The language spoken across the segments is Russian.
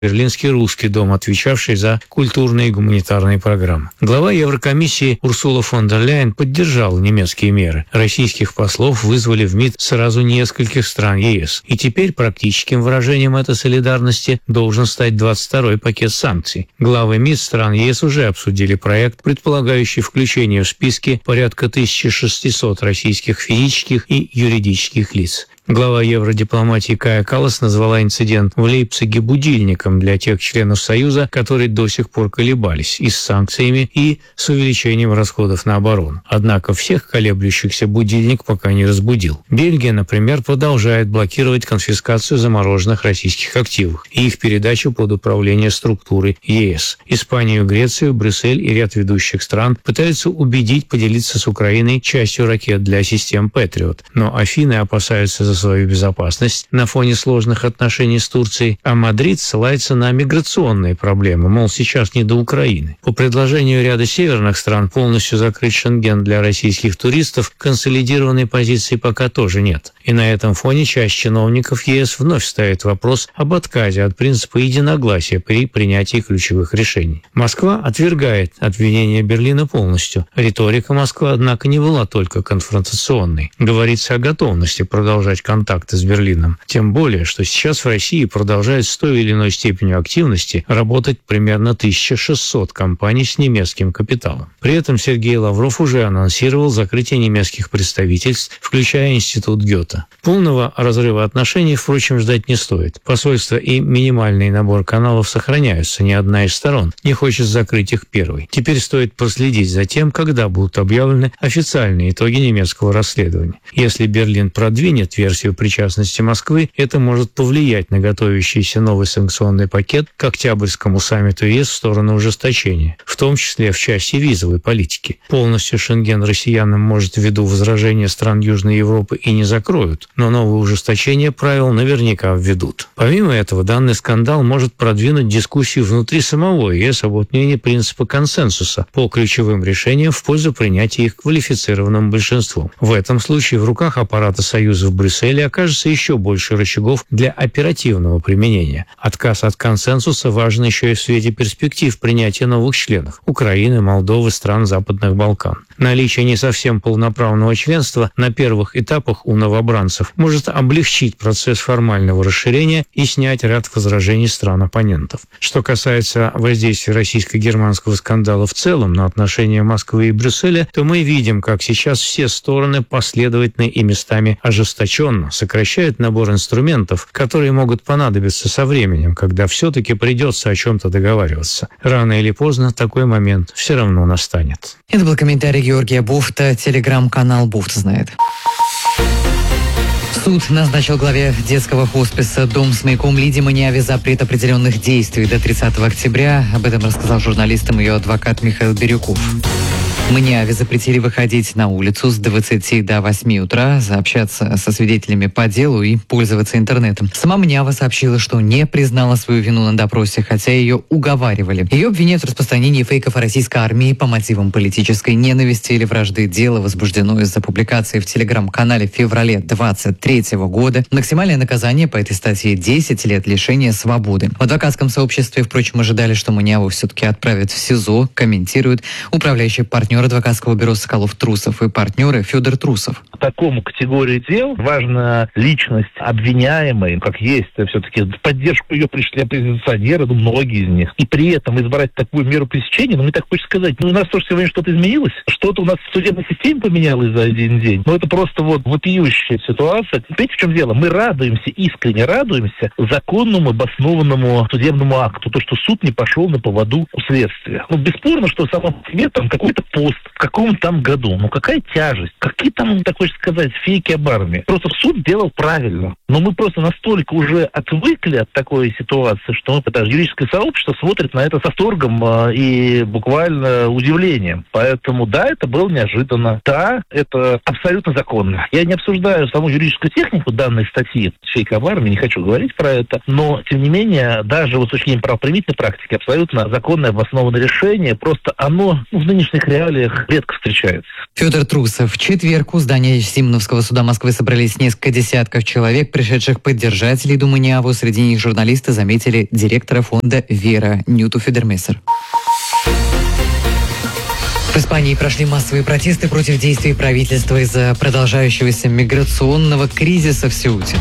Берлинский русский дом, отвечавший за культурные и гуманитарные программы. Глава Еврокомиссии Урсула фон дер Ляйен поддержала немецкие меры. Российских послов вызвали в МИД сразу нескольких стран ЕС. И теперь практическим выражением этой солидарности должен стать 22-й пакет санкций. Главы МИД стран ЕС уже обсудили проект, предполагающий включение в списки порядка 1600 российских физических и юридических лиц. Глава евродипломатии Кая Каллас назвала инцидент в Лейпциге будильником для тех членов Союза, которые до сих пор колебались и с санкциями, и с увеличением расходов на оборону. Однако всех колеблющихся будильник пока не разбудил. Бельгия, например, продолжает блокировать конфискацию замороженных российских активов и их передачу под управление структуры ЕС. Испанию, Грецию, Брюссель и ряд ведущих стран пытаются убедить поделиться с Украиной частью ракет для систем «Патриот». Но Афины опасаются за свою безопасность на фоне сложных отношений с Турцией, а Мадрид ссылается на миграционные проблемы, мол, сейчас не до Украины. По предложению ряда северных стран полностью закрыть Шенген для российских туристов консолидированной позиции пока тоже нет. И на этом фоне часть чиновников ЕС вновь ставит вопрос об отказе от принципа единогласия при принятии ключевых решений. Москва отвергает обвинения Берлина полностью. Риторика Москвы, однако, не была только конфронтационной. Говорится о готовности продолжать контакты с Берлином. Тем более, что сейчас в России продолжает с той или иной степенью активности работать примерно 1600 компаний с немецким капиталом. При этом Сергей Лавров уже анонсировал закрытие немецких представительств, включая Институт Гёте. Полного разрыва отношений, впрочем, ждать не стоит. Посольство и минимальный набор каналов сохраняются, ни одна из сторон не хочет закрыть их первой. Теперь стоит проследить за тем, когда будут объявлены официальные итоги немецкого расследования. Если Берлин продвинет версию причастности Москвы, это может повлиять на готовящийся новый санкционный пакет к Октябрьскому саммиту ЕС в сторону ужесточения, в том числе в части визовой политики. Полностью Шенген россиянам, может, ввиду возражения стран Южной Европы и не закроют, но новые ужесточения правил наверняка введут. Помимо этого, данный скандал может продвинуть дискуссию внутри самого ЕС об отмене принципа консенсуса по ключевым решениям в пользу принятия их квалифицированным большинством. В этом случае в руках аппарата Союза в Брюсселе окажется еще больше рычагов для оперативного применения. Отказ от консенсуса важен еще и в свете перспектив принятия новых членов – Украины, Молдовы, стран Западных Балкан. Наличие не совсем полноправного членства на первых этапах у новобранцев может облегчить процесс формального расширения и снять ряд возражений стран-оппонентов. Что касается воздействия российско-германского скандала в целом на отношения Москвы и Брюсселя, то мы видим, как сейчас все стороны последовательно и местами ожесточенно сокращают набор инструментов, которые могут понадобиться со временем, когда все-таки придется о чем-то договариваться. Рано или поздно такой момент все равно настанет. Это был комментарий Георгия Буфта, телеграм-канал Буфт знает. Суд назначил главе детского хосписа «Дом с маяком» Лидии Маниаве запрет определенных действий до 30 октября. Об этом рассказал журналистам ее адвокат Михаил Бирюков. Маниаве запретили выходить на улицу с 20 до 8 утра, общаться со свидетелями по делу и пользоваться интернетом. Сама Маниава сообщила, что не признала свою вину на допросе, хотя ее уговаривали. Ее обвиняют в распространении фейков о российской армии по мотивам политической ненависти или вражды. Дело возбуждено из-за публикации в телеграм-канале в феврале 2023 года. Максимальное наказание по этой статье – 10 лет лишения свободы. В адвокатском сообществе, впрочем, ожидали, что Маниаву все-таки отправят в СИЗО, комментирует управляющий партнер адвокатского бюро «Соколов-Трусов» и партнеры Федор Трусов. По такому категории дел важна личность обвиняемой, как есть, все-таки в поддержку ее пришли оппозиционеры, многие из них. И при этом избрать такую меру пресечения, мне так хочется сказать, у нас тоже сегодня что-то изменилось, что-то у нас в судебной системе поменялось за один день. Это просто вопиющая ситуация. Понимаете, в чем дело? Мы радуемся, искренне радуемся законному, обоснованному судебному акту, то, что суд не пошел на поводу у следствия. Бесспорно, что сам себе там какой-то пост в каком-то там году. Какая тяжесть? Какие там, так хочется сказать, фейки об армии? Просто суд сделал правильно. Но мы просто настолько уже отвыкли от такой ситуации, что даже юридическое сообщество смотрит на это с восторгом и буквально удивлением. Поэтому да, это было неожиданно. Да, это абсолютно законно. Я не обсуждаю саму юридическую технику данной статьи, фейк об армии, не хочу говорить про это, но, тем не менее, даже с точки зрения правоприменительной практики, абсолютно законное обоснованное решение, просто оно в нынешних реалиях реалиях редко встречается. Федор Трусов. В четверг у здания Симоновского суда Москвы собрались несколько десятков человек, пришедших поддержать Лиду Маниаву. Среди них журналисты заметили директора фонда «Вера» Нюту Федермессер. В Испании прошли массовые протесты против действий правительства из-за продолжающегося миграционного кризиса в Сеуте.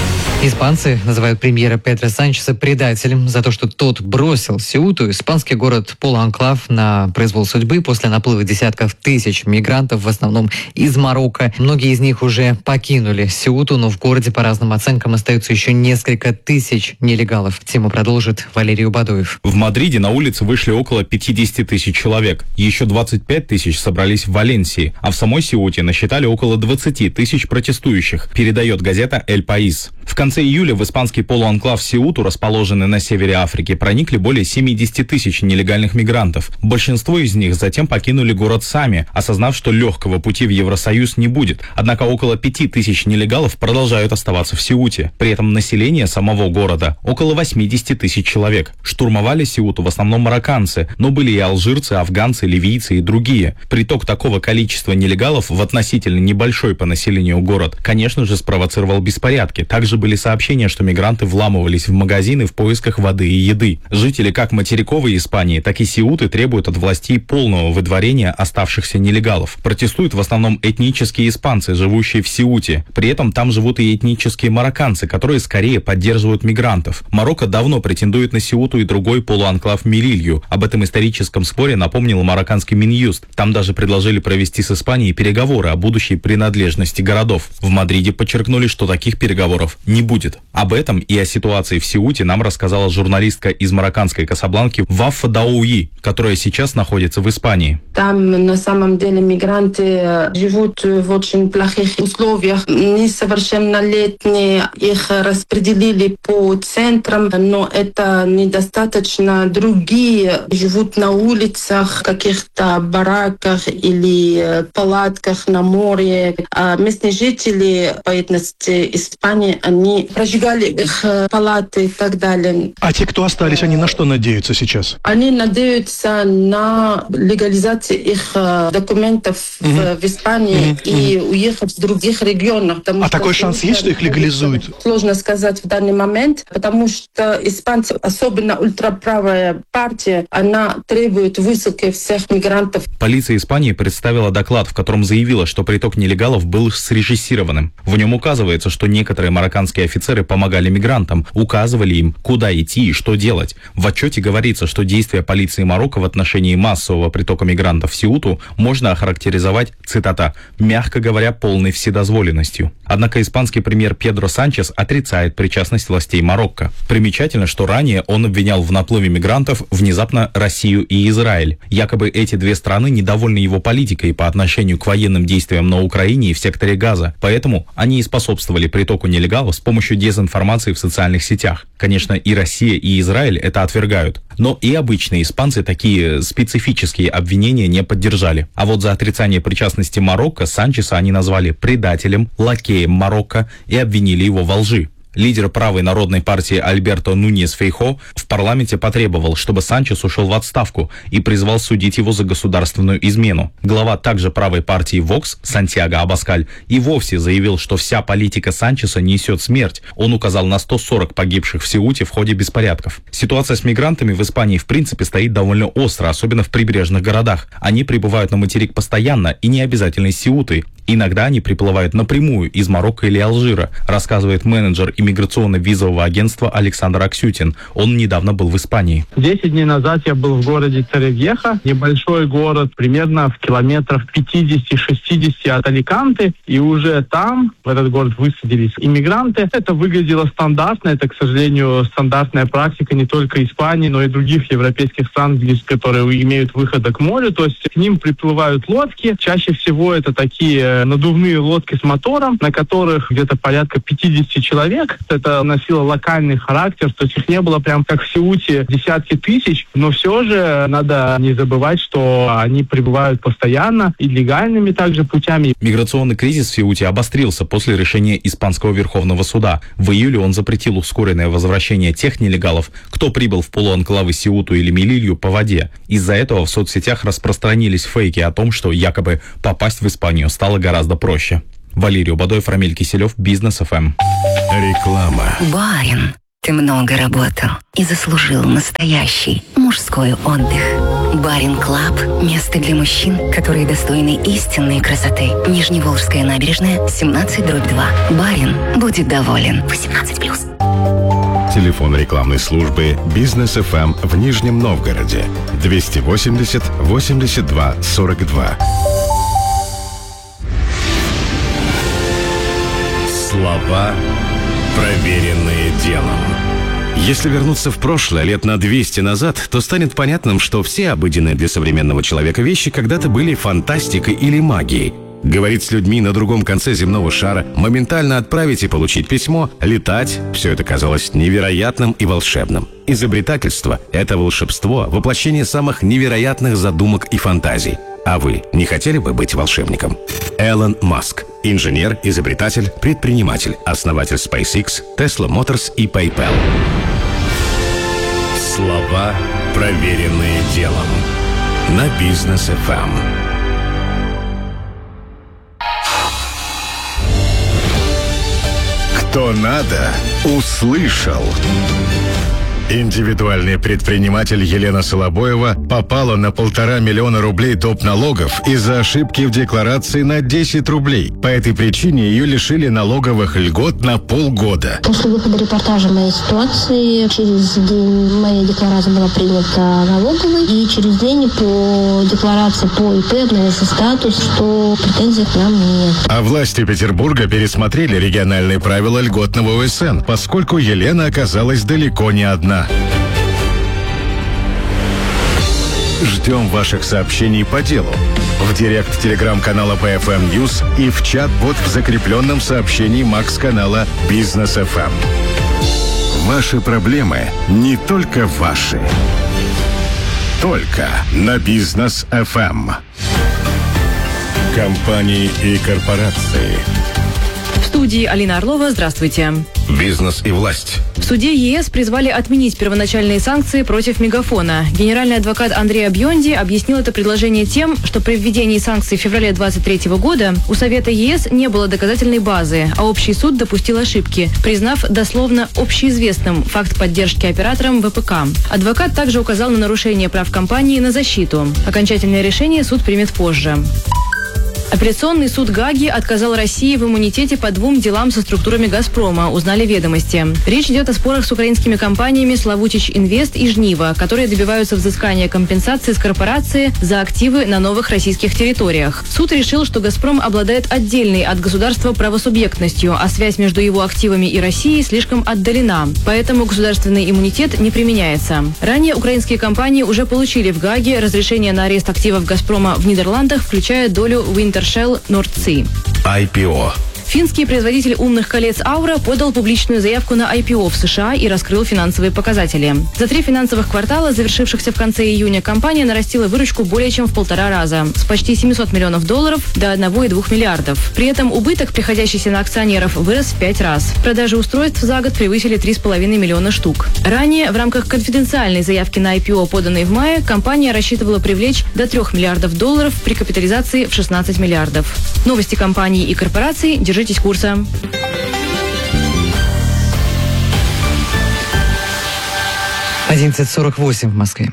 Испанцы называют премьера Педро Санчеса предателем за то, что тот бросил Сеуту, испанский город полуанклав, на произвол судьбы после наплыва десятков тысяч мигрантов, в основном из Марокко. Многие из них уже покинули Сеуту, но в городе, по разным оценкам, остаются еще несколько тысяч нелегалов. Тему продолжит Валерий Убадоев. В Мадриде на улицы вышли около 50 тысяч человек. Еще 25 тысяч собрались в Валенсии, а в самой Сеуте насчитали около 20 тысяч протестующих, передает газета «Эль Паис». В конце июля в испанский полуанклав Сеуту, расположенный на севере Африки, проникли более 70 тысяч нелегальных мигрантов. Большинство из них затем покинули город сами, осознав, что легкого пути в Евросоюз не будет. Однако около 5 тысяч нелегалов продолжают оставаться в Сеуте. При этом население самого города около 80 тысяч человек. Штурмовали Сеуту в основном марокканцы, но были и алжирцы, афганцы, ливийцы и другие. Приток такого количества нелегалов в относительно небольшой по населению город, конечно же, спровоцировал беспорядки. Также были сообщения, что мигранты вламывались в магазины в поисках воды и еды. Жители как материковой Испании, так и Сеуты требуют от властей полного выдворения оставшихся нелегалов. Протестуют в основном этнические испанцы, живущие в Сеуте. При этом там живут и этнические марокканцы, которые скорее поддерживают мигрантов. Марокко давно претендует на Сеуту и другой полуанклав Мелилью. Об этом историческом споре напомнил марокканский Минюст. Там даже предложили провести с Испанией переговоры о будущей принадлежности городов. В Мадриде подчеркнули, что таких переговоров не будет. Об этом и о ситуации в Сеуте нам рассказала журналистка из марокканской Касабланки Вафа Дауи, которая сейчас находится в Испании. Там на самом деле мигранты живут в очень плохих условиях. Несовершеннолетние их распределили по центрам, но это недостаточно. Другие живут на улицах, в каких-то бараках или палатках на море. А местные жители по этности Испании, они прожигали их палаты и так далее. А те, кто остались, они на что надеются сейчас? Они надеются на легализацию их документов в Испании и уехать в других регионах. А такой шанс есть, что их легализуют? Сложно сказать в данный момент, потому что испанцы, особенно ультраправая партия, она требует высылки всех мигрантов. Полиция Испании представила доклад, в котором заявила, что приток нелегалов был срежиссированным. В нем указывается, что некоторые марокканские офицеры помогали мигрантам, указывали им, куда идти и что делать. В отчете говорится, что действия полиции Марокко в отношении массового притока мигрантов в Сеуту можно охарактеризовать, цитата, «мягко говоря, полной вседозволенностью». Однако испанский премьер Педро Санчес отрицает причастность властей Марокко. Примечательно, что ранее он обвинял в наплыве мигрантов внезапно Россию и Израиль. Якобы эти две страны недовольны его политикой по отношению к военным действиям на Украине и в секторе Газа. Поэтому они и способствовали притоку нелегалов с помощью дезинформации в социальных сетях. Конечно, и Россия, и Израиль это отвергают. Но и обычные испанцы такие специфические обвинения не поддержали. А вот за отрицание причастности Марокко Санчеса они назвали предателем, лакеем Марокко и обвинили его во лжи. Лидер правой народной партии Альберто Нуньес Фейхо в парламенте потребовал, чтобы Санчес ушел в отставку и призвал судить его за государственную измену. Глава также правой партии Вокс Сантьяго Абаскаль и вовсе заявил, что вся политика Санчеса несет смерть. Он указал на 140 погибших в Сеуте в ходе беспорядков. Ситуация с мигрантами в Испании в принципе стоит довольно остро, особенно в прибрежных городах. Они прибывают на материк постоянно и не обязательно из Сеуты. Иногда они приплывают напрямую из Марокко или Алжира, рассказывает менеджер иммиграционно-визового агентства Александр Аксютин. Он недавно был в Испании. 10 дней назад я был в городе Торревьеха, небольшой город, примерно в километрах 50-60 от Аликанте, и уже там, в этот город, высадились иммигранты. Это выглядело стандартно, это, к сожалению, стандартная практика не только Испании, но и других европейских стран, которые имеют выход к морю, то есть к ним приплывают лодки, чаще всего это такие надувные лодки с мотором, на которых где-то порядка 50 человек. это носило локальный характер, то есть их не было прям как в Сеуте десятки тысяч, но все же надо не забывать, что они прибывают постоянно и легальными также путями. Миграционный кризис в Сеуте обострился после решения Испанского Верховного суда. В июле он запретил ускоренное возвращение тех нелегалов, кто прибыл в полуанклавы Сеуту или Мелилью по воде. Из-за этого в соцсетях распространились фейки о том, что якобы попасть в Испанию стало гораздо проще. Валерий Убадоев, Рамиль Киселев, Бизнес ФМ. Реклама. Барин, ты много работал и заслужил настоящий мужской отдых. Барин Клаб – место для мужчин, которые достойны истинной красоты. Нижневолжская набережная, 17/2. Барин будет доволен. 18+. Телефон рекламной службы Бизнес ФМ в Нижнем Новгороде 280 82 42. Слова, проверенные делом. Если вернуться в прошлое лет на 200 назад, то станет понятным, что все обыденные для современного человека вещи когда-то были фантастикой или магией. Говорить с людьми на другом конце земного шара, моментально отправить и получить письмо, летать – все это казалось невероятным и волшебным. Изобретательство – это волшебство, воплощение самых невероятных задумок и фантазий. А вы не хотели бы быть волшебником? Элон Маск. Инженер, изобретатель, предприниматель, основатель SpaceX, Tesla Motors и PayPal. Слова, проверенные делом. На Бизнес ФМ. Кто надо, услышал. Индивидуальный предприниматель Елена Солобоева попала на 1,5 миллиона рублей доп. Налогов из-за ошибки в декларации на 10 рублей. По этой причине ее лишили налоговых льгот на полгода. После выхода репортажа моей ситуации, через день моя декларация была принята налоговой, и через день по декларации по ИП обновился статус, что претензий к нам нет. А власти Петербурга пересмотрели региональные правила льготного ОСН, поскольку Елена оказалась далеко не одна. Ждем ваших сообщений по делу в директ телеграм-канала PFM News и в чат-бот в закрепленном сообщении Макс-канала Бизнес FM. Ваши проблемы не только ваши. Только на Бизнес FM. Компании и корпорации. В студии Алина Орлова. Здравствуйте. Бизнес и власть. В суде ЕС призвали отменить первоначальные санкции против Мегафона. Генеральный адвокат Андрей Абьонди объяснил это предложение тем, что при введении санкций в феврале 2023 года у Совета ЕС не было доказательной базы, а общий суд допустил ошибки, признав дословно общеизвестным факт поддержки операторам ВПК. Адвокат также указал на нарушение прав компании на защиту. Окончательное решение суд примет позже. Апелляционный суд Гааги отказал России в иммунитете по 2 делам со структурами «Газпрома», узнали «Ведомости». Речь идет о спорах с украинскими компаниями «Славутич Инвест» и «Жнива», которые добиваются взыскания компенсации с корпорации за активы на новых российских территориях. Суд решил, что «Газпром» обладает отдельной от государства правосубъектностью, а связь между его активами и Россией слишком отдалена. Поэтому государственный иммунитет не применяется. Ранее украинские компании уже получили в Гааге разрешение на арест активов «Газпрома» в Нидерландах, включая долю Wintershall North Sea. IPO. Финский производитель умных колец Aura подал публичную заявку на IPO в США и раскрыл финансовые показатели. За 3 финансовых квартала, завершившихся в конце июня, компания нарастила выручку более чем в 1,5 раза, с почти $700 миллионов до 1,2 миллиардов. При этом убыток, приходящийся на акционеров, вырос в 5 раз. Продажи устройств за год превысили 3,5 миллиона штук. Ранее, в рамках конфиденциальной заявки на IPO, поданной в мае, компания рассчитывала привлечь до $3 миллиардов при капитализации в 16 миллиардов. Новости компаний и корпораций. Держитесь курса. «11:48 в Москве.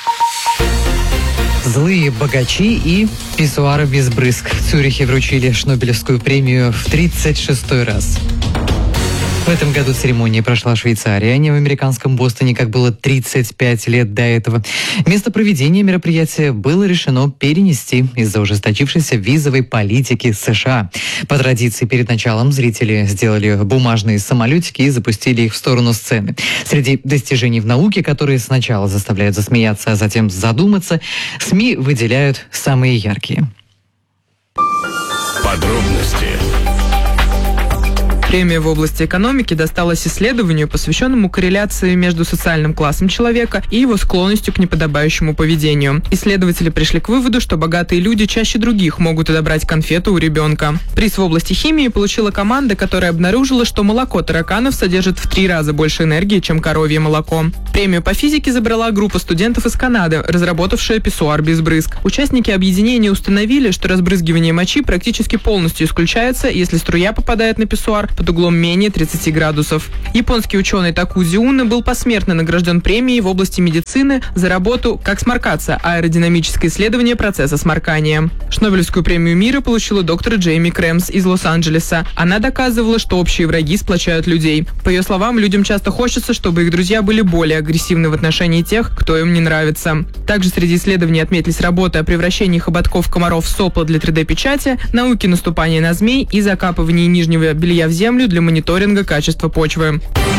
Злые богачи и писсуары без брызг. В Цюрихе вручили Шнобелевскую премию в 36-й раз. В этом году церемония прошла в Швейцарии, а не в американском Бостоне, как было 35 лет до этого. Место проведения мероприятия было решено перенести из-за ужесточившейся визовой политики США. По традиции, перед началом зрители сделали бумажные самолетики и запустили их в сторону сцены. Среди достижений в науке, которые сначала заставляют засмеяться, а затем задуматься, СМИ выделяют самые яркие. Подробности Премия в области экономики досталась исследованию, посвященному корреляции между социальным классом человека и его склонностью к неподобающему поведению. Исследователи пришли к выводу, что богатые люди чаще других могут отобрать конфету у ребенка. Приз в области химии получила команда, которая обнаружила, что молоко тараканов содержит в 3 раза больше энергии, чем коровье молоко. Премию по физике забрала группа студентов из Канады, разработавшая писсуар без брызг. Участники объединения установили, что разбрызгивание мочи практически полностью исключается, если струя попадает на писсуар под углом менее 30 градусов. Японский ученый Такузи Уна был посмертно награжден премией в области медицины за работу «Как сморкаться. Аэродинамическое исследование процесса сморкания». Шнобелевскую премию мира получила доктор Джейми Крэмс из Лос-Анджелеса. Она доказывала, что общие враги сплочают людей. По ее словам, людям часто хочется, чтобы их друзья были более агрессивны в отношении тех, кто им не нравится. Также среди исследований отметились работы о превращении хоботков комаров в сопла для 3D-печати, науки наступания на змей и закапывании нижнего белья в землю для мониторинга качества почвы.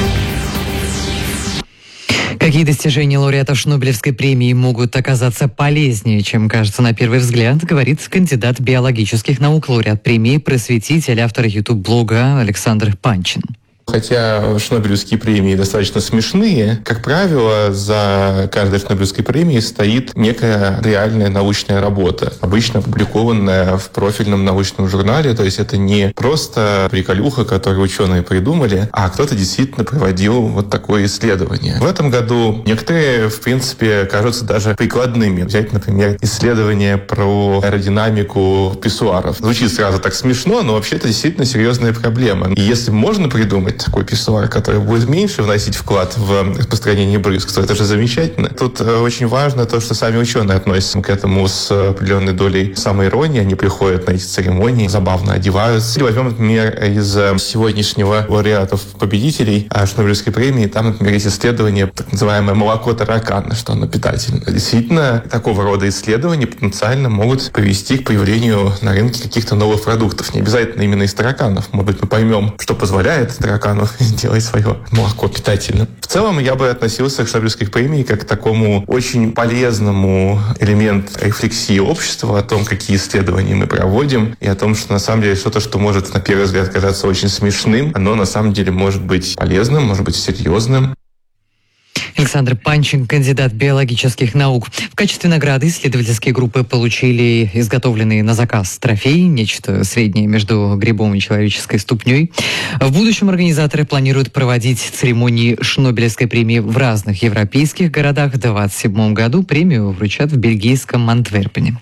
Какие достижения лауреатов Шнобелевской премии могут оказаться полезнее, чем кажется на первый взгляд, говорит кандидат биологических наук, лауреат премии, просветитель, автор YouTube-блога Александр Панчин. Хотя шнобелевские премии достаточно смешные, как правило, за каждой шнобелевской премией стоит некая реальная научная работа, обычно опубликованная в профильном научном журнале. То есть это не просто приколюха, которую ученые придумали, а кто-то действительно проводил вот такое исследование. В этом году некоторые, в принципе, кажутся даже прикладными. Взять, например, исследование про аэродинамику писсуаров. Звучит сразу так смешно, но вообще-то действительно серьезная проблема. И если можно придумать такой писсуар, который будет меньше вносить вклад в распространение брызг, то это же замечательно. Тут очень важно то, что сами ученые относятся к этому с определенной долей самоиронии. Они приходят на эти церемонии, забавно одеваются. Или возьмем, например, из сегодняшнего лауреатов-победителей Шнобелевской премии. Там, например, есть исследование, так называемое молоко таракана, что оно питательно. Действительно, такого рода исследования потенциально могут привести к появлению на рынке каких-то новых продуктов. Не обязательно именно из тараканов. Может быть, мы поймем, что позволяет тараканам делать свое молоко питательным. В целом, я бы относился к Шнобелевской премии как к такому очень полезному элементу рефлексии общества о том, какие исследования мы проводим, и о том, что на самом деле что-то, что может на первый взгляд казаться очень смешным, оно на самом деле может быть полезным, может быть серьезным. Александр Панчин, кандидат биологических наук. В качестве награды исследовательские группы получили изготовленный на заказ трофей, нечто среднее между грибом и человеческой ступней. В будущем организаторы планируют проводить церемонии Шнобелевской премии в разных европейских городах. В 2027 году премию вручат в бельгийском Антверпене.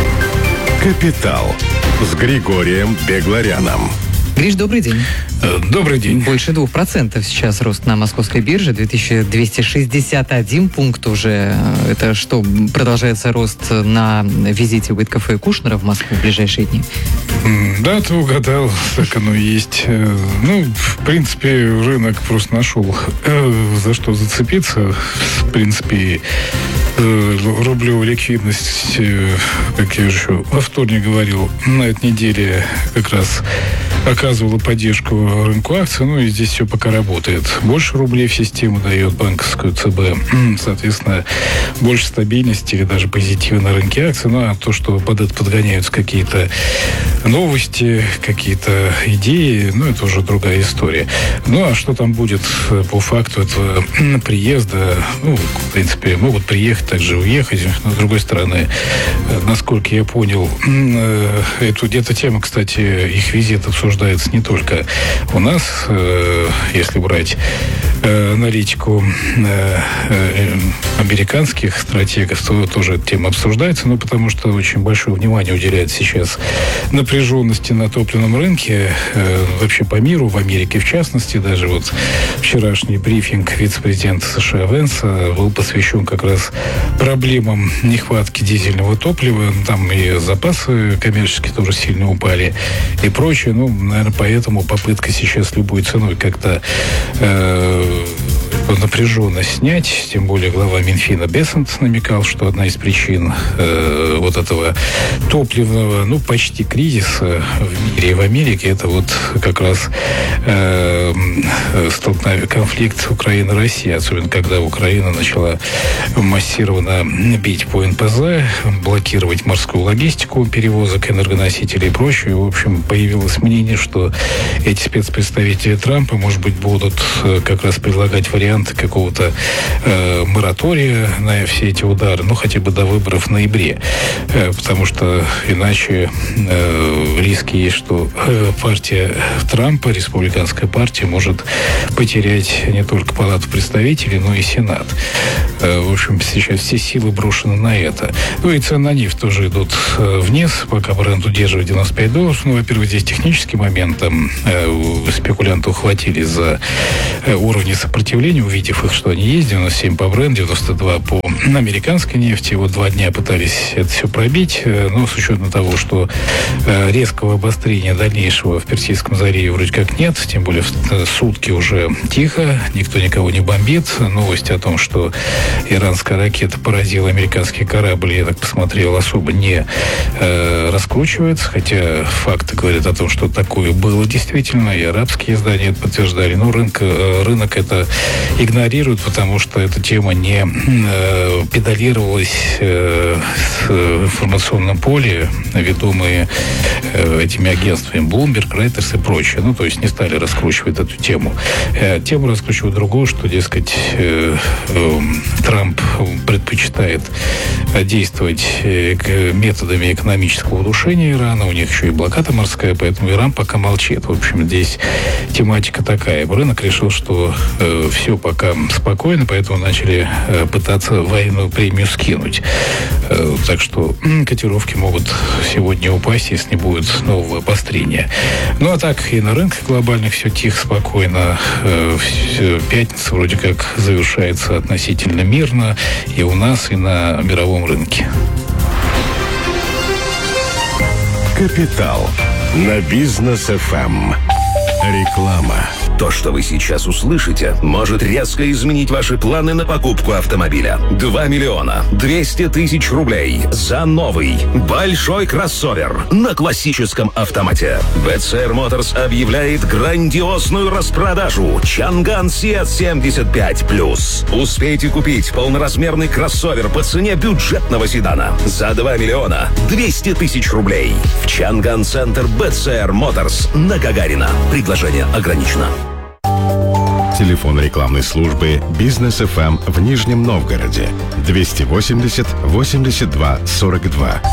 «Капитал» с Григорием Бегларяном. Гриш, добрый день. Добрый день. Больше 2% сейчас рост на московской бирже, 2261 пункт уже. Это что, продолжается рост на визите Уиткофа и Кушнера в Москву в ближайшие дни? Да, ты угадал, так оно и есть. Ну, в принципе, рынок просто нашел за что зацепиться. В принципе, рублевая ликвидность, как я еще во вторник говорил, на этой неделе как раз оказывала поддержку рынку акций, ну и здесь все пока работает. Больше рублей в систему дает банковскую ЦБ, соответственно, больше стабильности или даже позитива на рынке акций, ну а то, что под это подгоняются какие-то новости, какие-то идеи, ну это уже другая история. Ну а что там будет по факту этого приезда, ну, в принципе, могут приехать, также уехать, но с другой стороны, насколько я понял, эта тема, кстати, их визит обсуждается не только у нас, если брать аналитику американских стратегов, то тоже эта тема обсуждается, но потому что очень большое внимание уделяется сейчас напряженности на топливном рынке, вообще по миру, в Америке в частности. Даже вот вчерашний брифинг вице-президента США Венса был посвящен как раз проблемам нехватки дизельного топлива. Там и запасы коммерческие тоже сильно упали и прочее. Ну, наверное, поэтому попытка сейчас любой ценой как-то напряженность снять, тем более глава Минфина Бессент намекал, что одна из причин вот этого топливного, почти кризиса в мире и в Америке, это вот как раз конфликт Украины-России, особенно когда Украина начала массированно бить по НПЗ, блокировать морскую логистику, перевозок энергоносителей и прочее. В общем, появилось мнение, что эти спецпредставители Трампа, может быть, будут как раз предлагать варианты какого-то моратория на все эти удары, хотя бы до выборов в ноябре. Потому что иначе риски есть, что партия Трампа, республиканская партия, может потерять не только Палату представителей, но и Сенат. В общем, сейчас все силы брошены на это. И цены на нефть тоже идут вниз, пока бренд удерживает $95. Во-первых, здесь технический момент. Там спекулянты ухватились за уровни сопротивления, увидев их, что они есть. 97 по бренду, 92 по американской нефти. Вот 2 дня пытались это все пробить. Но с учетом того, что резкого обострения дальнейшего в Персидском заливе вроде как нет, тем более в сутки уже тихо, никто никого не бомбит. Новости о том, что иранская ракета поразила американский корабль, я так посмотрел, особо не раскручивается, хотя факты говорят о том, что такое было действительно, и арабские издания это подтверждали. Но рынок это игнорирует, потому что эта тема не педалировалась в информационном поле, ведомые этими агентствами Bloomberg, Reuters и прочее. То есть не стали раскручивать эту тему. Тему раскручивают другую, что, дескать, Трамп предпочитает действовать методами экономического удушения Ирана. У них еще и блокада морская, поэтому Иран пока молчит. В общем, здесь тематика такая. Рынок решил, что все пока спокойно, поэтому начали пытаться военную премию скинуть. Так что котировки могут сегодня упасть, если не будет нового обострения. А так и на рынках глобальных все тихо, спокойно. Пятница вроде как завершается относительно мирно и у нас, и на мировом рынке. Капитал на Бизнес ФМ. Реклама. То, что вы сейчас услышите, может резко изменить ваши планы на покупку автомобиля. 2 200 000 рублей за новый большой кроссовер на классическом автомате. BCR Motors объявляет грандиозную распродажу Чанган Сиат 75+. Успейте купить полноразмерный кроссовер по цене бюджетного седана за 2 200 000 рублей в Чанган Центр BCR Motors на Гагарина. Предложение ограничено. Телефон рекламной службы Бизнес ФМ в Нижнем Новгороде 280 82 42.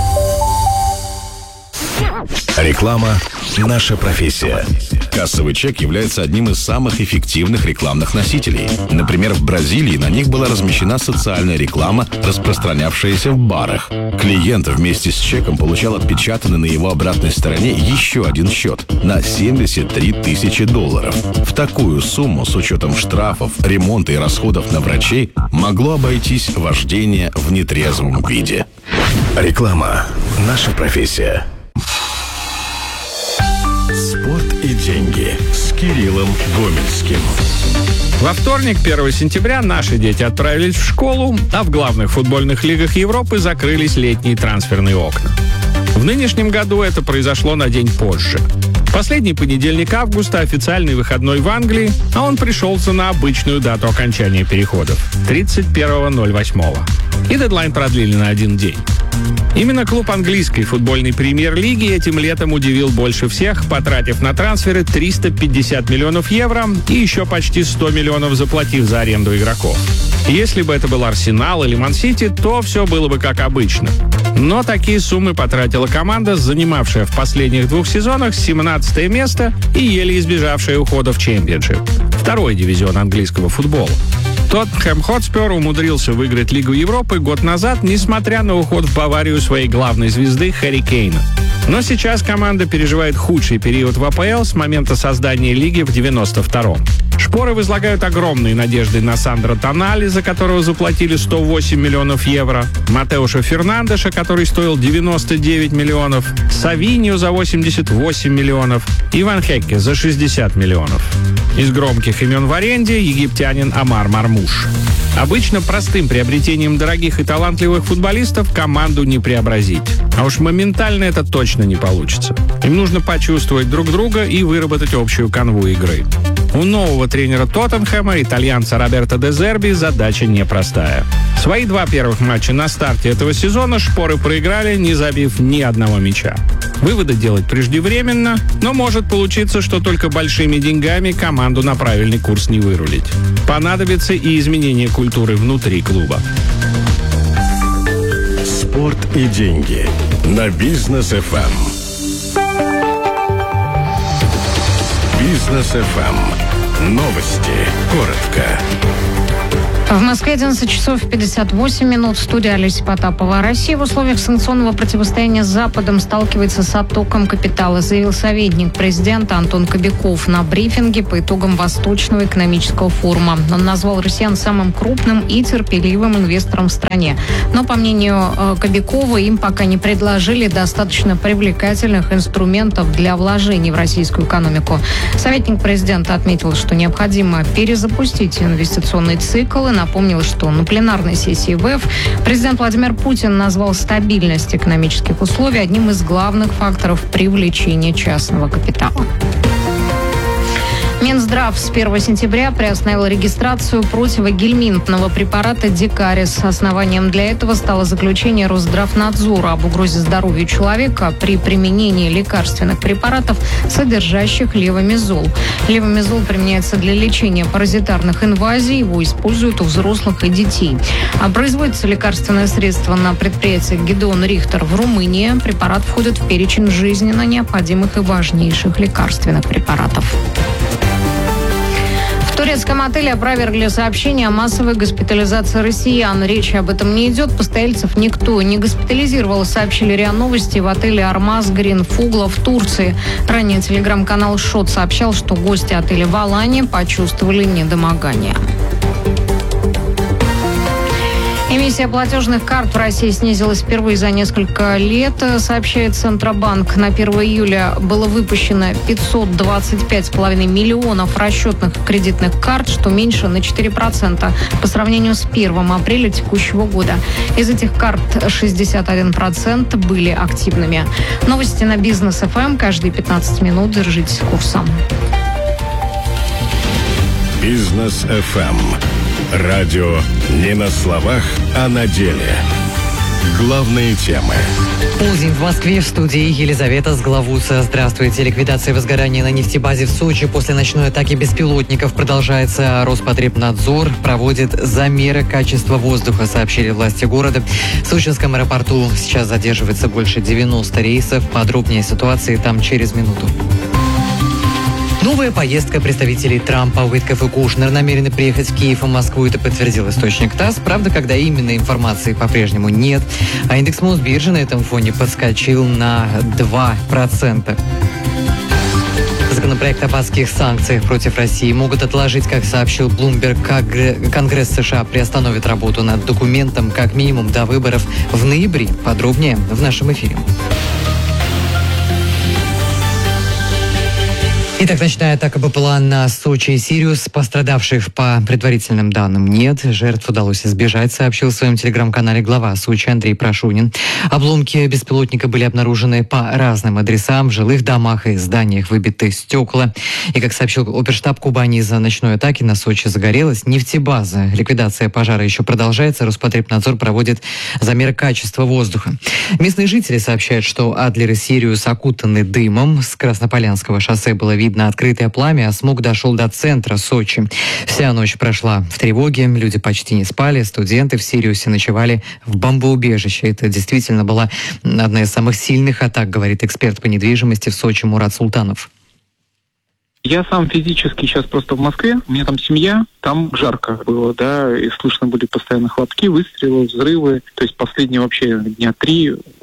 Реклама – наша профессия. Кассовый чек является одним из самых эффективных рекламных носителей. Например, в Бразилии на них была размещена социальная реклама, распространявшаяся в барах. Клиент вместе с чеком получал отпечатанный на его обратной стороне еще один счет на $73 000. В такую сумму, с учетом штрафов, ремонта и расходов на врачей, могло обойтись вождение в нетрезвом виде. Реклама – наша профессия. Спорт и деньги с Кириллом Гомельским. Во вторник, 1 сентября, наши дети отправились в школу, а в главных футбольных лигах Европы закрылись летние трансферные окна. В нынешнем году это произошло на день позже. Последний понедельник августа – официальный выходной в Англии, а он пришелся на обычную дату окончания переходов – 31.08. И дедлайн продлили на 1 день. Именно клуб английской футбольной премьер-лиги этим летом удивил больше всех, потратив на трансферы 350 миллионов евро и еще почти 100 миллионов заплатив за аренду игроков. Если бы это был Арсенал или Ман-Сити, то все было бы как обычно. Но такие суммы потратила команда, занимавшая в последних 2 сезонах 17 место и еле избежавшая ухода в Чемпионшип, 2-й дивизион английского футбола. Тоттенхэм Хотспер умудрился выиграть Лигу Европы год назад, несмотря на уход в Баварию своей главной звезды Харри Кейна. Но сейчас команда переживает худший период в АПЛ с момента создания лиги в 92-м. Шпоры возлагают огромные надежды на Сандро Тонали, за которого заплатили 108 миллионов евро, Матеуша Фернандеша, который стоил 99 миллионов, Савиньо за 88 миллионов и Ван Хекке за 60 миллионов. Из громких имен в аренде египтянин Амар Мармуш. Обычно простым приобретением дорогих и талантливых футболистов команду не преобразить. А уж моментально это точно не получится. Им нужно почувствовать друг друга и выработать общую канву игры. У нового тренера Тоттенхэма, итальянца Роберто де Зерби, задача непростая. Свои 2 первых матча на старте этого сезона шпоры проиграли, не забив ни одного мяча. Выводы делать преждевременно, но может получиться, что только большими деньгами команду на правильный курс не вырулить. Понадобится и изменение культуры внутри клуба. Спорт и деньги на Бизнес ФМ. Бизнес ФМ. Новости. Коротко. В Москве 11 часов 58 минут. Студия Олеся Потапова. Россия в условиях санкционного противостояния с Западом сталкивается с оттоком капитала, заявил советник президента Антон Кобяков на брифинге по итогам Восточного экономического форума. Он назвал россиян самым крупным и терпеливым инвестором в стране. Но, по мнению Кобякова, им пока не предложили достаточно привлекательных инструментов для вложений в российскую экономику. Советник президента отметил, что необходимо перезапустить инвестиционный цикл и напомнил, что на пленарной сессии ВЭФ президент Владимир Путин назвал стабильность экономических условий одним из главных факторов привлечения частного капитала. Минздрав с 1 сентября приостановил регистрацию противогельминтного препарата «Дикарис». Основанием для этого стало заключение Росздравнадзора об угрозе здоровью человека при применении лекарственных препаратов, содержащих левомезол. Левомезол применяется для лечения паразитарных инвазий. Его используют у взрослых и детей. Производится лекарственное средство на предприятии Гедеон Рихтер в Румынии. Препарат входит в перечень жизненно необходимых и важнейших лекарственных препаратов. В турецком отеле опровергли сообщение о массовой госпитализации россиян. Речи об этом не идет. Постояльцев никто не госпитализировал, сообщили РИА Новости в отеле «Армаз Грин Фугла» в Турции. Ранее телеграм-канал «Шот» сообщал, что гости отеля в Алании почувствовали недомогание. Эмиссия платежных карт в России снизилась впервые за несколько лет, сообщает Центробанк. На 1 июля было выпущено 525,5 миллионов расчетных кредитных карт, что меньше на 4% по сравнению с 1 апреля текущего года. Из этих карт 61% были активными. Новости на Бизнес ФМ. Каждые 15 минут держитесь курса. Бизнес ФМ. Радио не на словах, а на деле. Главные темы. Полдень в Москве, в студии Елизавета Сглавуца. Здравствуйте. Ликвидация возгорания на нефтебазе в Сочи после ночной атаки беспилотников продолжается. Роспотребнадзор проводит замеры качества воздуха, сообщили власти города. В сочинском аэропорту сейчас задерживается больше 90 рейсов. Подробнее о ситуации там через минуту. Новая поездка представителей Трампа, Уитков и Кушнер намерены приехать в Киев и Москву. Это подтвердил источник ТАСС. Правда, когда именно, информации по-прежнему нет. А индекс Мосбиржи на этом фоне подскочил на 2%. Законопроект об адских санкциях против России могут отложить, как сообщил Bloomberg. Конгресс США приостановит работу над документом как минимум до выборов в ноябре. Подробнее в нашем эфире. Итак, ночная атака БПЛА на Сочи и Сириус. Пострадавших по предварительным данным нет. Жертв удалось избежать, сообщил в своем телеграм-канале глава Сочи Андрей Прошунин. Обломки беспилотника были обнаружены по разным адресам. В жилых домах и зданиях выбиты стекла. И, как сообщил оперштаб Кубани, из-за ночной атаки на Сочи загорелась нефтебаза. Ликвидация пожара еще продолжается. Роспотребнадзор проводит замер качества воздуха. Местные жители сообщают, что Адлер и Сириус окутаны дымом. С Краснополянского шоссе было видно открытое пламя, а смог дошел до центра Сочи. Вся ночь прошла в тревоге, люди почти не спали, студенты в Сириусе ночевали в бомбоубежище. Это действительно была одна из самых сильных атак, говорит эксперт по недвижимости в Сочи Мурат Султанов. Я сам физически сейчас просто в Москве, у меня там семья, там жарко было, да, и слышно были постоянно хлопки, выстрелы, взрывы. То есть последние вообще дня 3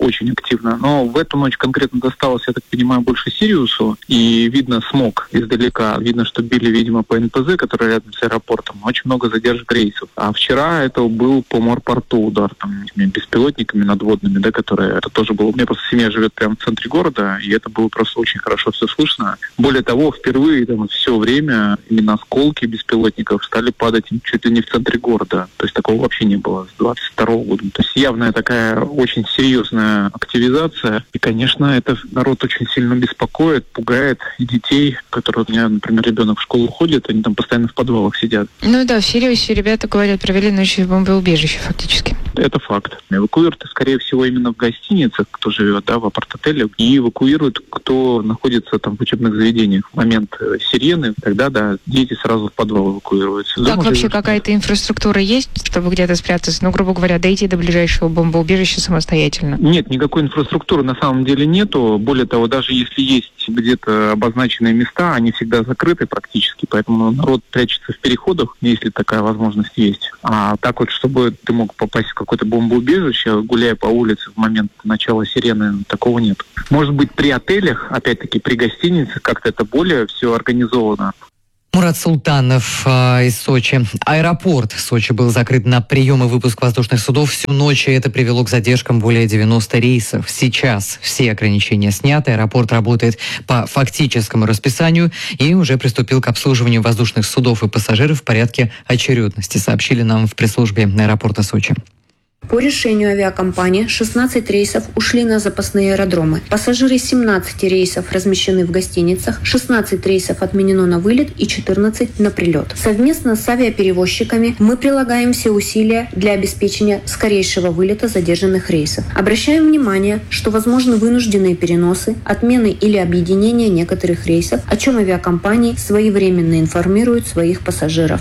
очень активно. Но в эту ночь конкретно досталось, я так понимаю, больше Сириусу. И видно смог издалека. Видно, что били, видимо, по НПЗ, который рядом с аэропортом. Очень много задержек рейсов. А вчера это был по морпорту удар, там, беспилотниками надводными, да, которые... Это тоже было... У меня просто семья живет прямо в центре города, и это было просто очень хорошо все слышно. Более того, впервые там все время именно осколки беспилотников стали падать чуть ли не в центре города. То есть такого вообще не было с 22 года. То есть явная такая очень серьезная активизация. И, конечно, это народ очень сильно беспокоит, пугает и детей, которые у меня, например, ребенок в школу ходит, они там постоянно в подвалах сидят. Ну да, в Сириусе ребята, говорят, провели ночь в бомбоубежище фактически. Это факт. Эвакуируют, скорее всего, именно в гостиницах, кто живет, да, в апарт-отелях, и эвакуируют, кто находится там в учебных заведениях. В момент сирены, тогда, да, дети сразу в подвал эвакуируются. Как вообще какая-то инфраструктура есть, чтобы где-то спрятаться? Ну, грубо говоря, дойти до ближайшего бомбоубежища самостоятельно? Нет, никакой инфраструктуры на самом деле нету. Более того, даже если есть где-то обозначенные места, они всегда закрыты практически, поэтому народ прячется в переходах, если такая возможность есть. А так вот, чтобы ты мог попасть в какое-то бомбоубежище, гуляя по улице в момент начала сирены, такого нет. Может быть, при отелях, опять-таки, при гостиницах как-то это более все организовано. Мурат Султанов из Сочи. Аэропорт Сочи был закрыт на прием и выпуск воздушных судов всю ночь, и это привело к задержкам более 90 рейсов. Сейчас все ограничения сняты, аэропорт работает по фактическому расписанию и уже приступил к обслуживанию воздушных судов и пассажиров в порядке очередности, сообщили нам в пресс-службе аэропорта Сочи. По решению авиакомпании 16 рейсов ушли на запасные аэродромы. Пассажиры 17 рейсов размещены в гостиницах, 16 рейсов отменено на вылет и 14 на прилет. Совместно с авиаперевозчиками мы прилагаем все усилия для обеспечения скорейшего вылета задержанных рейсов. Обращаем внимание, что возможны вынужденные переносы, отмены или объединения некоторых рейсов, о чем авиакомпании своевременно информируют своих пассажиров.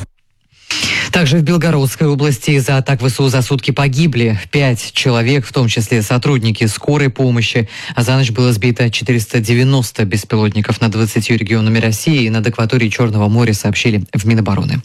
Также в Белгородской области из-за атак ВСУ за сутки погибли 5 человек, в том числе сотрудники скорой помощи. А за ночь было сбито 490 беспилотников над 20 регионами России и над акваторией Черного моря, сообщили в Минобороны.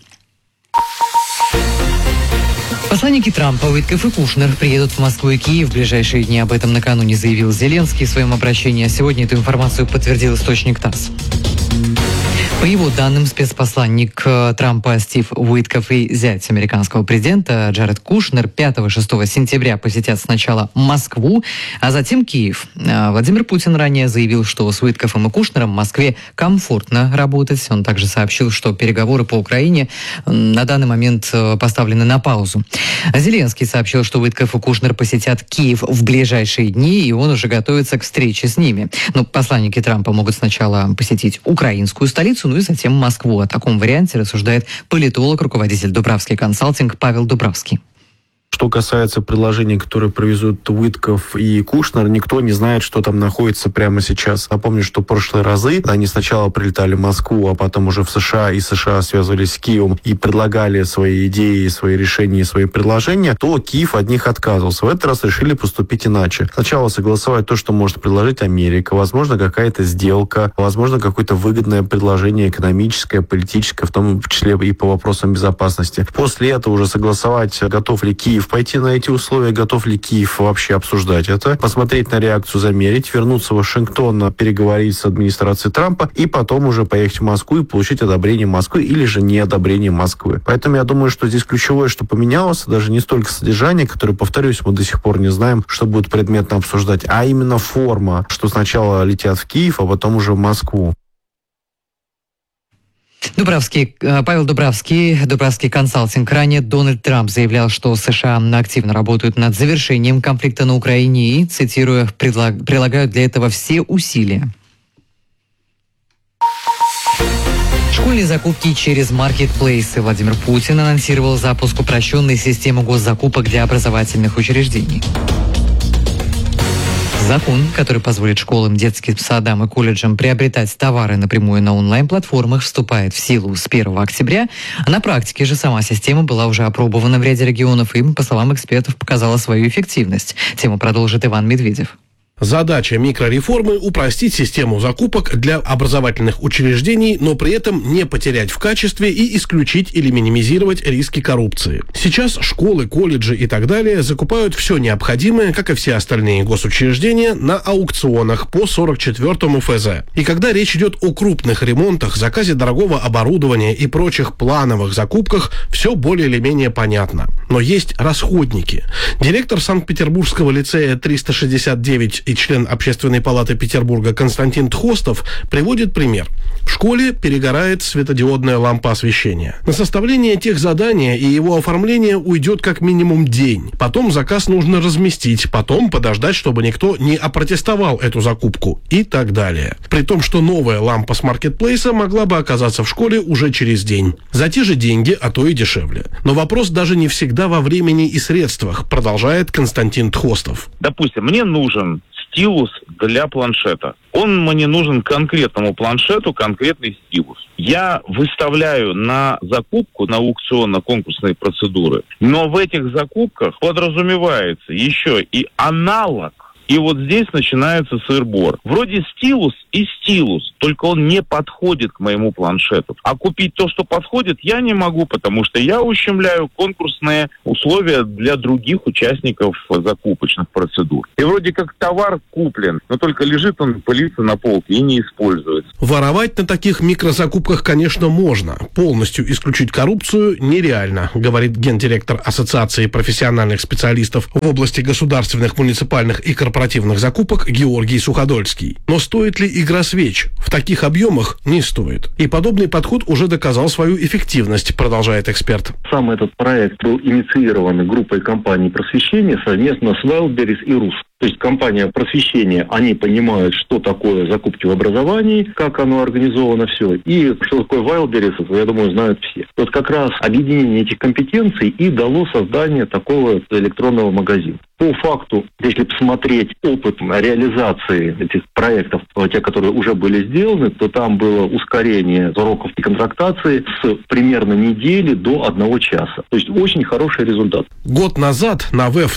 Посланники Трампа, Уиткоф и Кушнер приедут в Москву и Киев в ближайшие дни. Об этом накануне заявил Зеленский в своем обращении. Сегодня эту информацию подтвердил источник ТАСС. По его данным, спецпосланник Трампа Стив Уиткоф и зять американского президента Джаред Кушнер 5-6 сентября посетят сначала Москву, а затем Киев. Владимир Путин ранее заявил, что с Уиткофом и Кушнером в Москве комфортно работать. Он также сообщил, что переговоры по Украине на данный момент поставлены на паузу. Зеленский сообщил, что Уиткоф и Кушнер посетят Киев в ближайшие дни, и он уже готовится к встрече с ними. Но посланники Трампа могут сначала посетить украинскую столицу, ну и затем Москву. О таком варианте рассуждает политолог, руководитель Дубравский консалтинг Павел Дубравский. Что касается предложений, которые провезут Уиткоф и Кушнер, никто не знает, что там находится прямо сейчас. Напомню, что в прошлые разы они сначала прилетали в Москву, а потом уже в США, и США связывались с Киевом и предлагали свои идеи, свои решения, свои предложения, то Киев от них отказывался. В этот раз решили поступить иначе. Сначала согласовать то, что может предложить Америка, возможно, какая-то сделка, возможно, какое-то выгодное предложение экономическое, политическое, в том числе и по вопросам безопасности. После этого уже согласовать, готов ли Киев пойти на эти условия, готов ли Киев вообще обсуждать это, посмотреть на реакцию, замерить, вернуться в Вашингтон, переговорить с администрацией Трампа и потом уже поехать в Москву и получить одобрение Москвы или же не одобрение Москвы. Поэтому я думаю, что здесь ключевое, что поменялось, даже не столько содержание, которое, повторюсь, мы до сих пор не знаем, что будет предметно обсуждать, а именно форма, что сначала летят в Киев, а потом уже в Москву. Павел Дубравский консалтинг. Ранее Дональд Трамп заявлял, что США активно работают над завершением конфликта на Украине и, цитирую, прилагают для этого все усилия. Школьные закупки через маркетплейсы. Владимир Путин анонсировал запуск упрощенной системы госзакупок для образовательных учреждений. Закон, который позволит школам, детским садам и колледжам приобретать товары напрямую на онлайн-платформах, вступает в силу с 1 октября. А на практике же сама система была уже опробована в ряде регионов и, по словам экспертов, показала свою эффективность. Тему продолжит Иван Медведев. Задача микрореформы – упростить систему закупок для образовательных учреждений, но при этом не потерять в качестве и исключить или минимизировать риски коррупции. Сейчас школы, колледжи и так далее закупают все необходимое, как и все остальные госучреждения, на аукционах по 44-му ФЗ. И когда речь идет о крупных ремонтах, заказе дорогого оборудования и прочих плановых закупках, все более или менее понятно. Но есть расходники. Директор Санкт-Петербургского лицея 369 и член Общественной палаты Петербурга Константин Тхостов приводит пример. В школе перегорает светодиодная лампа освещения. На составление техзадания и его оформление уйдет как минимум день. Потом заказ нужно разместить, потом подождать, чтобы никто не опротестовал эту закупку и так далее. При том, что новая лампа с маркетплейса могла бы оказаться в школе уже через день. За те же деньги, а то и дешевле. Но вопрос даже не всегда во времени и средствах, продолжает Константин Тхостов. Допустим, мне нужен стилус для планшета. Он мне нужен конкретному планшету, конкретный стилус. Я выставляю на закупку, на аукционно-конкурсные процедуры, но в этих закупках подразумевается еще и аналог. И вот здесь начинается сыр-бор. Вроде стилус и стилус, только он не подходит к моему планшету. А купить то, что подходит, я не могу, потому что я ущемляю конкурсные условия для других участников закупочных процедур. И вроде как товар куплен, но только лежит он, пылится на полке и не используется. Воровать на таких микрозакупках, конечно, можно. Полностью исключить коррупцию нереально, говорит гендиректор Ассоциации профессиональных специалистов в области государственных, муниципальных и корпоративных закупок Георгий Суходольский. Но стоит ли игра свеч? В таких объемах не стоит. И подобный подход уже доказал свою эффективность, продолжает эксперт. Сам этот проект был инициирован группой компаний просвещения совместно с Wildberries и РУС. То есть компания просвещения, они понимают, что такое закупки в образовании, как оно организовано все, и что такое Wildberries, я думаю, знают все. Вот как раз объединение этих компетенций и дало создание такого электронного магазина. По факту, если посмотреть опыт реализации этих проектов, те, которые уже были сделаны, то там было ускорение сроков контрактации с примерно недели до 1 часа. То есть очень хороший результат. Год назад на ВЭФ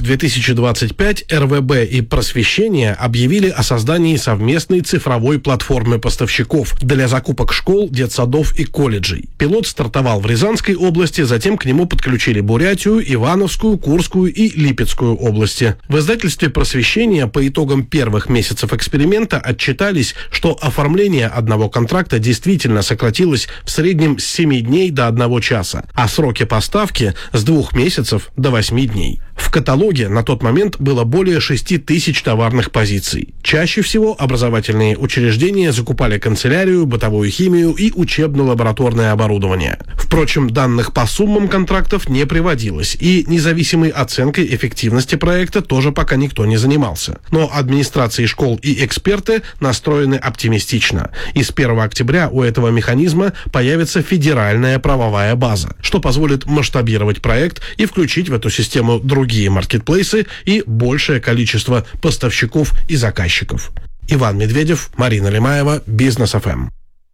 2025 РВБ и просвещение объявили о создании совместной цифровой платформы поставщиков для закупок школ, детсадов и колледжей. Пилот стартовал в Рязанской области, затем к нему подключили Бурятию, Ивановскую, Курскую и Липецкую области. В издательстве «Просвещение» по итогам первых месяцев эксперимента отчитались, что оформление одного контракта действительно сократилось в среднем с 7 дней до 1 часа, а сроки поставки с 2 месяцев до 8 дней. В каталоге на тот момент было более 6 тысяч товарных позиций. Чаще всего образовательные учреждения закупали канцелярию, бытовую химию и учебно-лабораторное оборудование. Впрочем, данных по суммам контрактов не приводилось, и независимой оценкой эффективности проекта тоже пока никто не занимался. Но администрации школ и эксперты настроены оптимистично. И с 1 октября у этого механизма появится федеральная правовая база, что позволит масштабировать проект и включить в эту систему другие маркетплейсы и большее количество поставщиков и заказчиков. Иван Медведев, Марина Лемаева, Бизнес ФМ.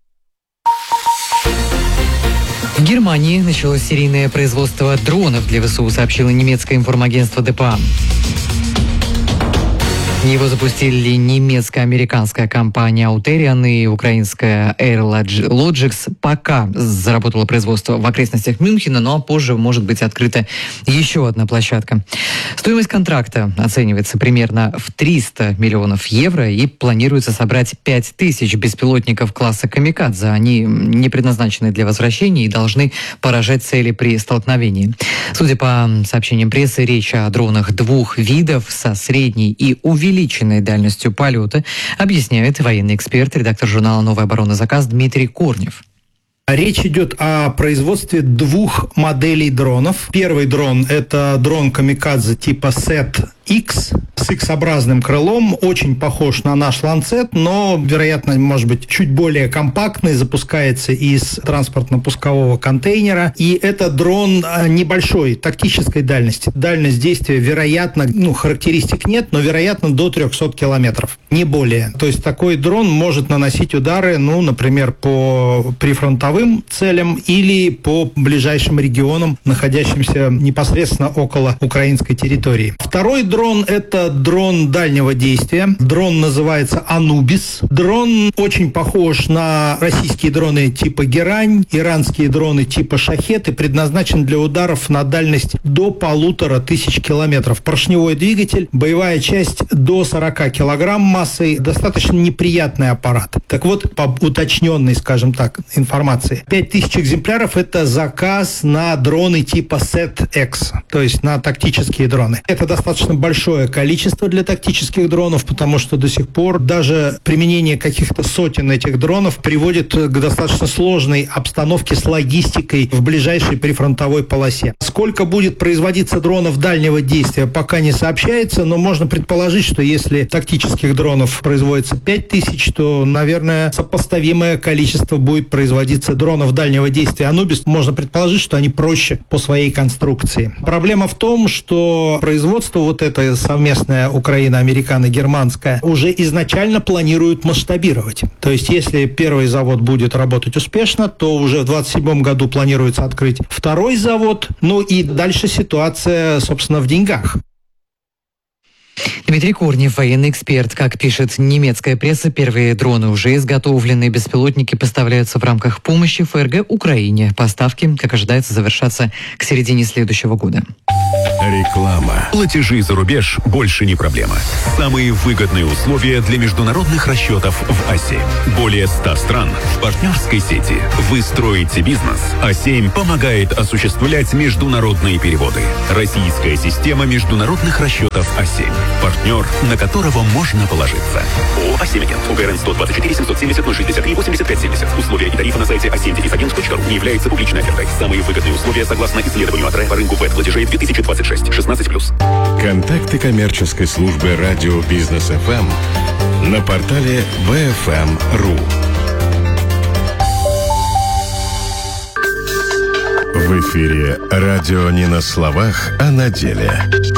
В Германии началось серийное производство дронов для ВСУ, сообщило немецкое информагентство ДПА. Его запустили немецко-американская компания Auterion и украинская AirLogics. Пока заработало производство в окрестностях Мюнхена, но позже может быть открыта еще одна площадка. Стоимость контракта оценивается примерно в 300 миллионов евро и планируется собрать 5000 беспилотников класса «Камикадзе». Они не предназначены для возвращения и должны поражать цели при столкновении. Судя по сообщениям прессы, речь о дронах 2 видов со средней и увеличенной дальностью полета, объясняет военный эксперт, редактор журнала «Новая оборона. Заказ» Дмитрий Корнев. Речь идет о производстве 2 моделей дронов. Первый дрон – это дрон «Камикадзе» типа SET-X с X-образным крылом, очень похож на наш Lancet, но, вероятно, может быть, чуть более компактный, запускается из транспортно-пускового контейнера. И это дрон небольшой, тактической дальности. Дальность действия, вероятно, характеристик нет, но, вероятно, до 300 километров, не более. То есть такой дрон может наносить удары, например, по прифронтовым целям или по ближайшим регионам, находящимся непосредственно около украинской территории. Второй дрон дрон – это дрон дальнего действия. Дрон называется «Анубис». Дрон очень похож на российские дроны типа «Герань», иранские дроны типа «Шахет» и предназначен для ударов на дальность до 1500 километров. Поршневой двигатель, боевая часть до 40 килограмм массой. Достаточно неприятный аппарат. Так вот, по уточненной, скажем так, информации, 5000 экземпляров – это заказ на дроны типа SET-X, то есть на тактические дроны. Это достаточно большое количество для тактических дронов, потому что до сих пор даже применение каких-то сотен этих дронов приводит к достаточно сложной обстановке с логистикой в ближайшей прифронтовой полосе. Сколько будет производиться дронов дальнего действия, пока не сообщается, но можно предположить, что если тактических дронов производится 5000, то, наверное, сопоставимое количество будет производиться дронов дальнего действия «Анубис». Можно предположить, что они проще по своей конструкции. Проблема в том, что производство вот это совместное украино-американо-германское уже изначально планируют масштабировать. То есть, если первый завод будет работать успешно, то уже в 2027 году планируется открыть второй завод. Ну и дальше ситуация, собственно, в деньгах. Дмитрий Корнев, военный эксперт. Как пишет немецкая пресса, первые дроны уже изготовлены. Беспилотники поставляются в рамках помощи ФРГ Украине. Поставки, как ожидается, завершатся к середине следующего года. Реклама. Платежи за рубеж больше не проблема. Самые выгодные условия для международных расчетов в А7. Более 100 стран в партнерской сети. Вы строите бизнес. А7 помогает осуществлять международные переводы. Российская система международных расчетов А7. Партнер, на которого можно положиться. ООО «А7 Агент». УГРН 124 770 063 85 70. Условия и тарифы на сайте a7-agent.ru не являются публичной офертой. Самые выгодные условия согласно исследованию АТРЭ по рынку ВЭД-платежей 2026. 16+. Контакты коммерческой службы радио Бизнес ФМ на портале bfm.ru. В эфире радио не на словах, а на деле.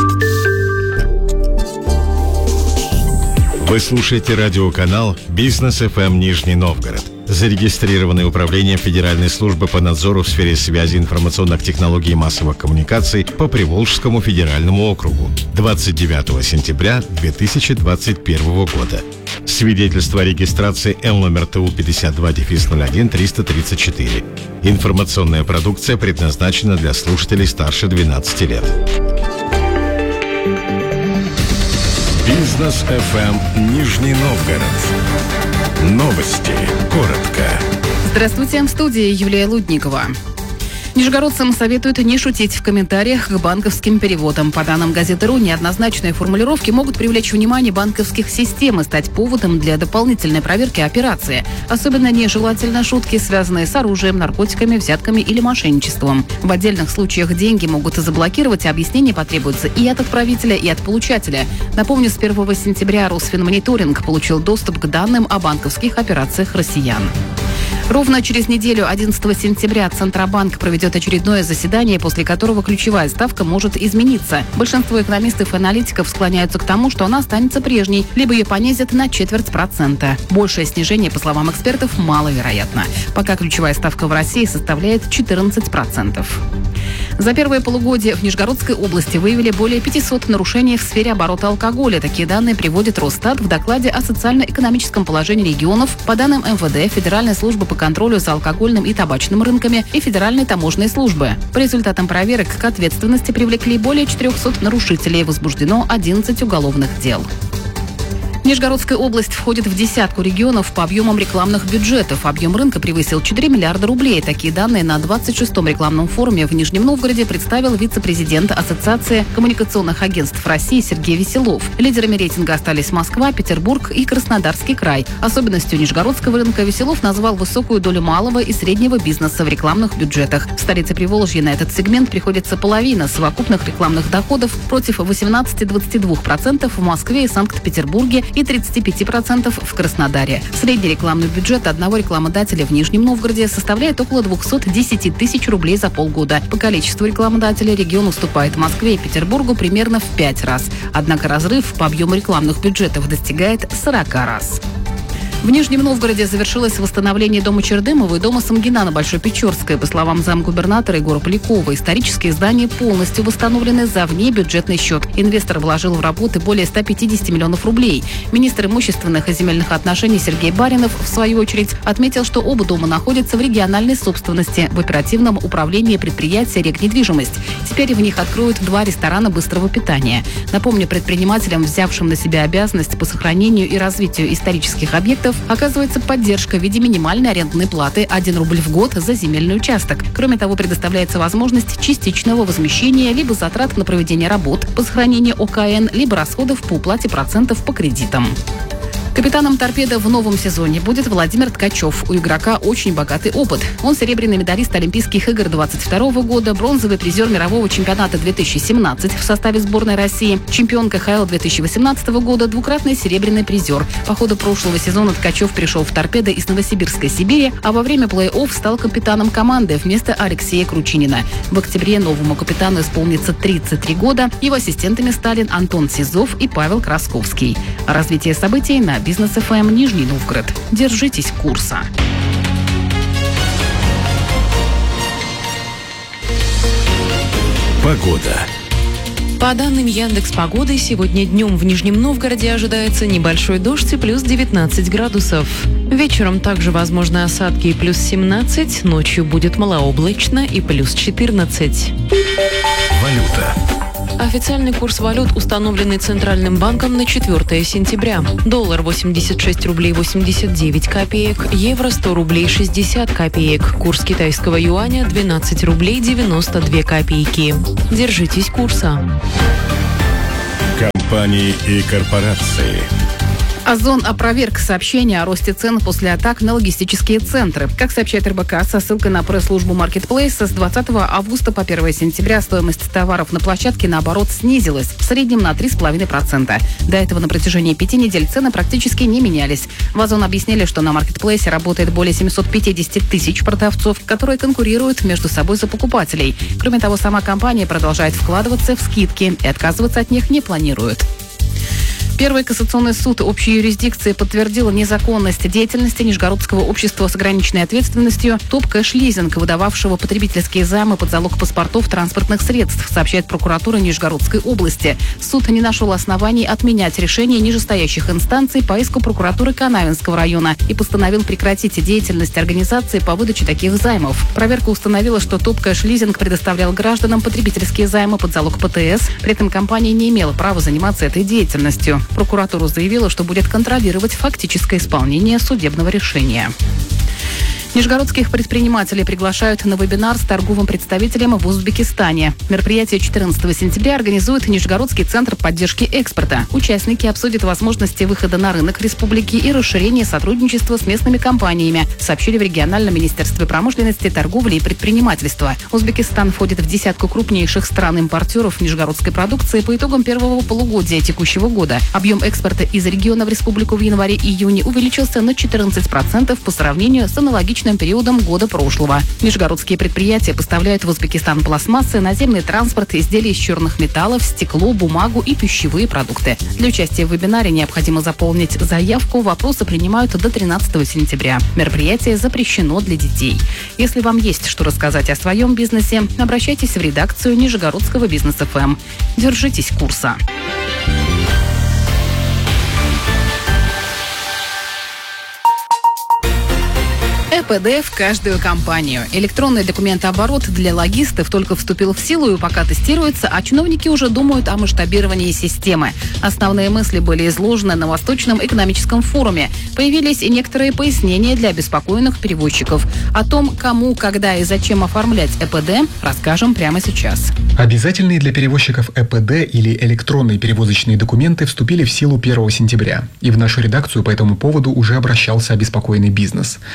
Вы слушаете радиоканал «Бизнес ФМ Нижний Новгород», зарегистрированное управлением Федеральной службы по надзору в сфере связи, информационных технологий и массовых коммуникаций по Приволжскому федеральному округу 29 сентября 2021 года. Свидетельство о регистрации Л номер ТУ 52-01-334. Информационная продукция предназначена для слушателей старше 12 лет. Бизнес ФМ Нижний Новгород. Новости. Коротко. Здравствуйте, в студии Юлия Лудникова. Нижегородцам советуют не шутить в комментариях к банковским переводам. По данным газеты «Ру», неоднозначные формулировки могут привлечь внимание банковских систем и стать поводом для дополнительной проверки операции. Особенно нежелательно шутки, связанные с оружием, наркотиками, взятками или мошенничеством. В отдельных случаях деньги могут заблокировать, а объяснение потребуется и от отправителя, и от получателя. Напомню, с 1 сентября Росфинмониторинг получил доступ к данным о банковских операциях россиян. Ровно через неделю, 11 сентября, Центробанк проведет очередное заседание, после которого ключевая ставка может измениться. Большинство экономистов и аналитиков склоняются к тому, что она останется прежней, либо ее понизят на 0,25%. Большее снижение, по словам экспертов, маловероятно. Пока ключевая ставка в России составляет 14%. За первое полугодие в Нижегородской области выявили более 500 нарушений в сфере оборота алкоголя. Такие данные приводит Росстат в докладе о социально-экономическом положении регионов по данным МВД, Федеральной службы по контролю за алкогольным и табачным рынками и Федеральной таможенной службы. По результатам проверок к ответственности привлекли более 400 нарушителей. Возбуждено 11 уголовных дел. Нижегородская область входит в десятку регионов по объемам рекламных бюджетов. Объем рынка превысил 4 миллиарда рублей. Такие данные на 26-м рекламном форуме в Нижнем Новгороде представил вице-президент Ассоциации коммуникационных агентств России Сергей Веселов. Лидерами рейтинга остались Москва, Петербург и Краснодарский край. Особенностью нижегородского рынка Веселов назвал высокую долю малого и среднего бизнеса в рекламных бюджетах. В столице Приволжья на этот сегмент приходится половина совокупных рекламных доходов против 18-22% в Москве и Санкт-Петербурге и 35% в Краснодаре. Средний рекламный бюджет одного рекламодателя в Нижнем Новгороде составляет около 210 тысяч рублей за полгода. По количеству рекламодателей регион уступает Москве и Петербургу примерно в 5 раз. Однако разрыв по объему рекламных бюджетов достигает 40 раз. В Нижнем Новгороде завершилось восстановление дома Чердымова и дома Самгина на Большой Печорской. По словам замгубернатора Егора Полякова, исторические здания полностью восстановлены за внебюджетный счет. Инвестор вложил в работы более 150 миллионов рублей. Министр имущественных и земельных отношений Сергей Баринов, в свою очередь, отметил, что оба дома находятся в региональной собственности в оперативном управлении предприятия «Регнедвижимость». Теперь в них откроют 2 ресторана быстрого питания. Напомню, предпринимателям, взявшим на себя обязанность по сохранению и развитию исторических объектов, оказывается поддержка в виде минимальной арендной платы 1 рубль в год за земельный участок. Кроме того, предоставляется возможность частичного возмещения либо затрат на проведение работ по сохранению ОКН, либо расходов по уплате процентов по кредитам. Капитаном «Торпедо» в новом сезоне будет Владимир Ткачев. У игрока очень богатый опыт. Он серебряный медалист Олимпийских игр 2022 года, бронзовый призер мирового чемпионата 2017 в составе сборной России, чемпион КХЛ 2018 года, двукратный серебряный призер. По ходу прошлого сезона Ткачев пришел в «Торпедо» из Новосибирской Сибири, а во время плей-офф стал капитаном команды вместо Алексея Кручинина. В октябре новому капитану исполнится 33 года. Его ассистентами стали Антон Сизов и Павел Красковский. Развитие событий на Бизнес ФМ Нижний Новгород. Держитесь курса. Погода. По данным Яндекс.Погоды, сегодня днем в Нижнем Новгороде ожидается небольшой дождь и плюс 19 градусов. Вечером также возможны осадки и плюс 17, ночью будет малооблачно и плюс 14. Валюта. Официальный курс валют, установленный Центральным банком на 4 сентября. Доллар 86 рублей 89 копеек, евро 100 рублей 60 копеек. Курс китайского юаня 12 рублей 92 копейки. Держитесь курса. Компании и корпорации. Озон опроверг сообщение о росте цен после атак на логистические центры. Как сообщает РБК со ссылкой на пресс-службу Marketplace, с 20 августа по 1 сентября стоимость товаров на площадке, наоборот, снизилась в среднем на 3,5%. До этого на протяжении 5 недель цены практически не менялись. В Озон объяснили, что на Marketplace работает более 750 тысяч продавцов, которые конкурируют между собой за покупателей. Кроме того, сама компания продолжает вкладываться в скидки и отказываться от них не планирует. Первый кассационный суд общей юрисдикции подтвердил незаконность деятельности Нижегородского общества с ограниченной ответственностью ТОП Кэш Лизинг, выдававшего потребительские займы под залог паспортов транспортных средств, сообщает прокуратура Нижегородской области. Суд не нашел оснований отменять решение нижестоящих инстанций по иску прокуратуры Канавинского района и постановил прекратить деятельность организации по выдаче таких займов. Проверка установила, что ТОП Кэш Лизинг предоставлял гражданам потребительские займы под залог ПТС, при этом компания не имела права заниматься этой деятельностью. Прокуратура заявила, что будет контролировать фактическое исполнение судебного решения. Нижегородских предпринимателей приглашают на вебинар с торговым представителем в Узбекистане. Мероприятие 14 сентября организует Нижегородский центр поддержки экспорта. Участники обсудят возможности выхода на рынок республики и расширения сотрудничества с местными компаниями, сообщили в региональном министерстве промышленности, торговли и предпринимательства. Узбекистан входит в десятку крупнейших стран-импортеров нижегородской продукции по итогам первого полугодия текущего года. Объем экспорта из региона в республику в январе-июне увеличился на 14% по сравнению с аналогичным периодом года прошлого. Нижегородские предприятия поставляют в Узбекистан пластмассы, наземный транспорт, изделия из черных металлов, стекло, бумагу и пищевые продукты. Для участия в вебинаре необходимо заполнить заявку. Вопросы принимают до 13 сентября. Мероприятие запрещено для детей. Если вам есть что рассказать о своем бизнесе, обращайтесь в редакцию Нижегородского Бизнес ФМ. Держитесь курса. ЭПД в каждую компанию. Электронный документооборот для логистов только вступил в силу и пока тестируется, а чиновники уже думают о масштабировании системы. Основные мысли были изложены на Восточном экономическом форуме. Появились и некоторые пояснения для обеспокоенных перевозчиков. О том, кому, когда и зачем оформлять ЭПД, расскажем прямо сейчас. Обязательные для перевозчиков ЭПД или электронные перевозочные документы вступили в силу 1 сентября. И в нашу редакцию по этому поводу уже обращался обеспокоенный бизнес. Были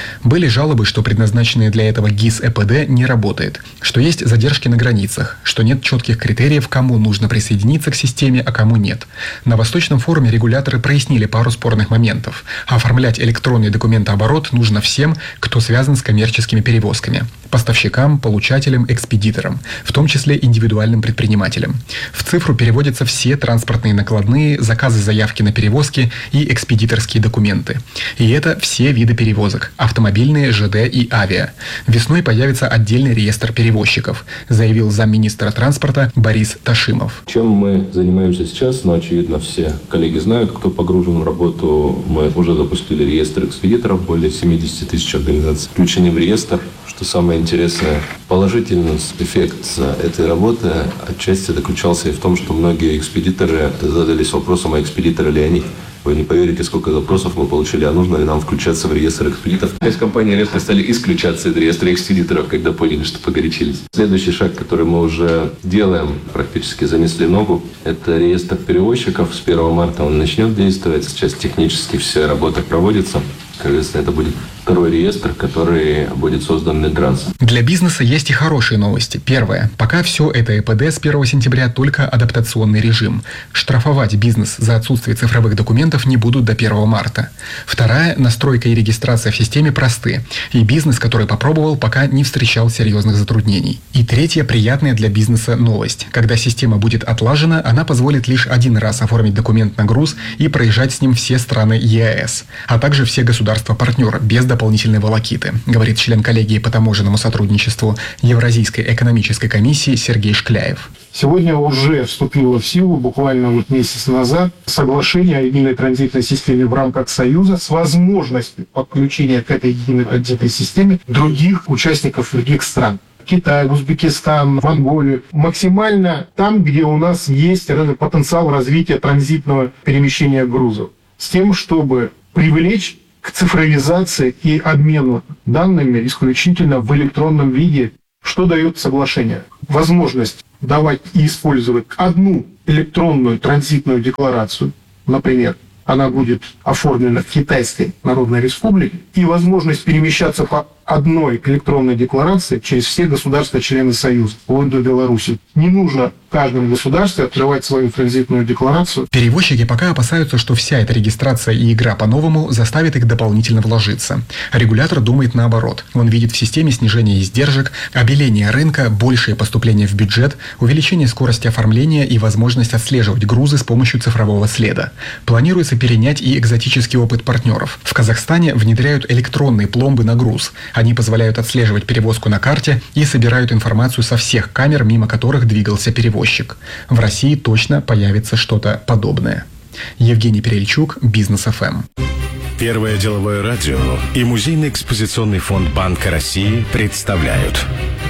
Поступили жалобы, что предназначенные для этого ГИС ЭПД не работает, что есть задержки на границах, что нет четких критериев, кому нужно присоединиться к системе, а кому нет. На Восточном форуме регуляторы прояснили пару спорных моментов. Оформлять электронный документооборот нужно всем, кто связан с коммерческими перевозками – поставщикам, получателям, экспедиторам, в том числе индивидуальным предпринимателям. В цифру переводятся все транспортные накладные, заказы заявки на перевозки и экспедиторские документы. И это все виды перевозок – автомобильные, ЖД и авиа. Весной появится отдельный реестр перевозчиков, заявил замминистра транспорта Борис Ташимов. Чем мы занимаемся сейчас, очевидно, все коллеги знают, кто погружен в работу. Мы уже запустили реестр экспедиторов, более 70 тысяч организаций включены в реестр. Что самое интересное, положительный эффект этой работы отчасти заключался и в том, что многие экспедиторы задались вопросом, а экспедиторы ли они. Вы не поверите, сколько запросов мы получили, а нужно ли нам включаться в реестр экспедиторов. Часть компаний резко стали исключаться из реестра экспедиторов, когда поняли, что погорячились. Следующий шаг, который мы уже делаем, практически занесли ногу, это реестр перевозчиков. С 1 марта он начнет действовать. Сейчас технически вся работа проводится. Кажется, это будет второй реестр, который будет создан Минтрансом. Для бизнеса есть и хорошие новости. Первое. Пока все это ЭПД с 1 сентября только адаптационный режим. Штрафовать бизнес за отсутствие цифровых документов не будут до 1 марта. Вторая. Настройка и регистрация в системе просты. И бизнес, который попробовал, пока не встречал серьезных затруднений. И третья приятная для бизнеса новость. Когда система будет отлажена, она позволит лишь один раз оформить документ на груз и проезжать с ним все страны ЕАЭС, а также все государства-партнера без дополнительной волокиты, говорит член коллегии по таможенному сотрудничеству Евразийской экономической комиссии Сергей Шкляев. Сегодня уже вступило в силу, буквально месяц назад, соглашение о единой транзитной системе в рамках Союза с возможностью подключения к этой единой транзитной системе других участников других стран. Китай, Узбекистан, Монголию. Максимально там, где у нас есть потенциал развития транзитного перемещения грузов. С тем, чтобы привлечь к цифровизации и обмену данными исключительно в электронном виде. Что дает соглашение? Возможность давать и использовать одну электронную транзитную декларацию, например, она будет оформлена в Китайской Народной Республике, и возможность перемещаться по одной электронной декларации через все государства-члены Союза, вплоть до Беларуси. Не нужно в каждом государстве открывать свою транзитную декларацию. Перевозчики пока опасаются, что вся эта регистрация и игра по-новому заставит их дополнительно вложиться. Регулятор думает наоборот. Он видит в системе снижение издержек, обеление рынка, большее поступление в бюджет, увеличение скорости оформления и возможность отслеживать грузы с помощью цифрового следа. Планируется перенять и экзотический опыт партнеров. В Казахстане внедряют электронные пломбы на груз. Они позволяют отслеживать перевозку на карте и собирают информацию со всех камер, мимо которых двигался перевозчик. В России точно появится что-то подобное. Евгений Перельчук, Бизнес ФМ. Первое деловое радио и Музейный экспозиционный фонд Банка России представляют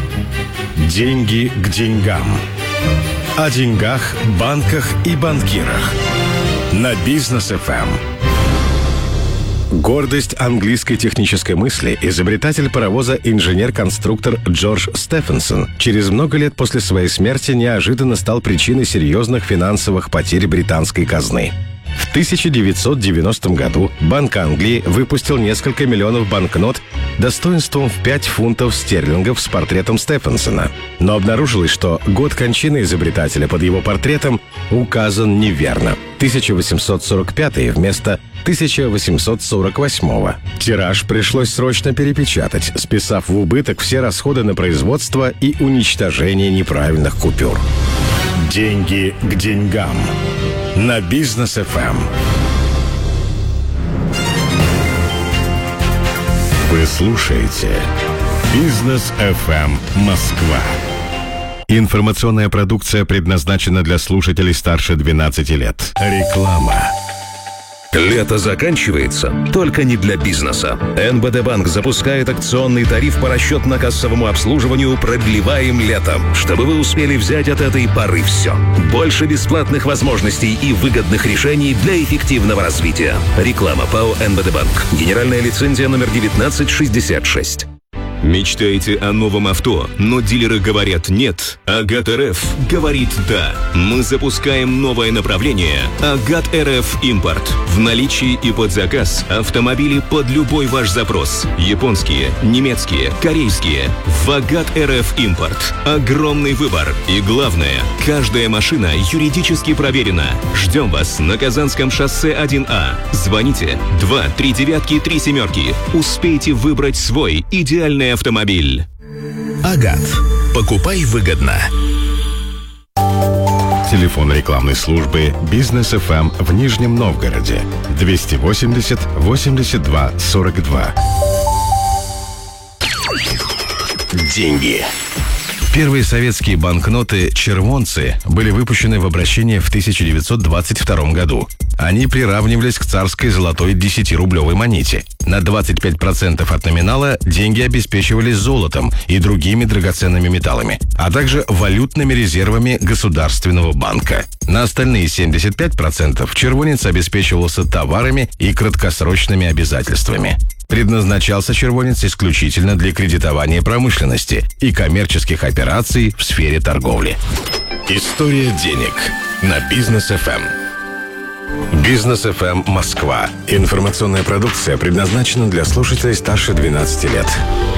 «Деньги к деньгам». О деньгах, банках и банкирах. На Бизнес ФМ. Гордость английской технической мысли, изобретатель паровоза, инженер-конструктор Джордж Стефенсон через много лет после своей смерти неожиданно стал причиной серьезных финансовых потерь британской казны. В 1990 году Банк Англии выпустил несколько миллионов банкнот достоинством в 5 фунтов стерлингов с портретом Стефенсона. Но обнаружилось, что год кончины изобретателя под его портретом указан неверно. 1845 вместо 1848. Тираж пришлось срочно перепечатать, списав в убыток все расходы на производство и уничтожение неправильных купюр. Деньги к деньгам. На Бизнес ФМ. Вы слушаете Бизнес ФМ Москва. Информационная продукция предназначена для слушателей старше 12 лет. Реклама. Лето заканчивается, только не для бизнеса. НБД Банк запускает акционный тариф по расчетно-кассовому обслуживанию «Продлеваем летом», чтобы вы успели взять от этой поры все. Больше бесплатных возможностей и выгодных решений для эффективного развития. Реклама ПАО «НБД Банк». Генеральная лицензия номер 1966. Мечтаете о новом авто, но дилеры говорят нет? Агат РФ говорит да. Мы запускаем новое направление Агат РФ Импорт. В наличии и под заказ автомобили под любой ваш запрос. Японские, немецкие, корейские. В Агат РФ Импорт. Огромный выбор. И главное, каждая машина юридически проверена. Ждем вас на Казанском шоссе 1А. Звоните 239-37. Успейте выбрать свой идеальный автомобиль. Агат. Покупай выгодно. Телефон рекламной службы «Бизнес ФМ» в Нижнем Новгороде 280 82 42. Деньги. Первые советские банкноты «червонцы» были выпущены в обращение в 1922 году. Они приравнивались к царской золотой 10-рублевой монете. На 25% от номинала деньги обеспечивались золотом и другими драгоценными металлами, а также валютными резервами Государственного банка. На остальные 75% червонец обеспечивался товарами и краткосрочными обязательствами. Предназначался червонец исключительно для кредитования промышленности и коммерческих операций в сфере торговли. История денег на Бизнес ФМ. Бизнес ФМ Москва. Информационная продукция предназначена для слушателей старше 12 лет.